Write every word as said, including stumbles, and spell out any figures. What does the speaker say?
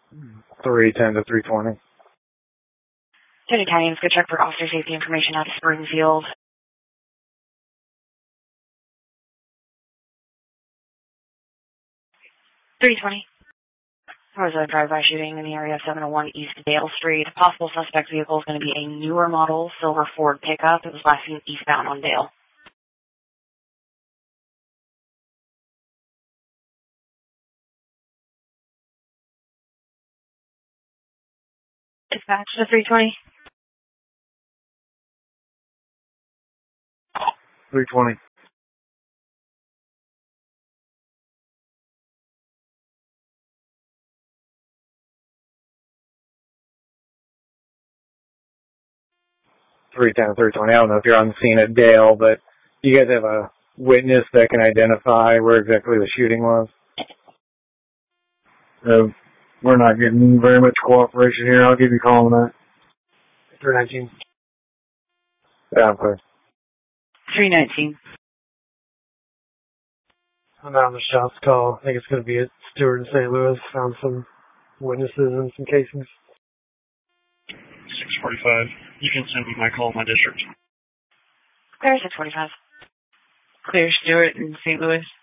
three ten to three twenty. ten Italians, go check for officer safety information out of Springfield. three twenty. There was a drive-by shooting in the area of seven oh one East Dale Street. Possible suspect vehicle is going to be a newer model silver Ford pickup. It was last seen eastbound on Dale. Dispatch to three twenty. three twenty. three ten, three twenty. I don't know if you're on the scene at Dale, but you guys have a witness that can identify where exactly the shooting was? Uh, we're not getting very much cooperation here. I'll give you a call on that. three nineteen. Yeah, I'm clear. three nineteen. I'm out on the shots call. I think it's going to be at Stewart in Saint Louis. Found some witnesses and some casings. six forty-five. You can send me my call in my district. Clear six forty-five. Clear Stewart in Saint Louis.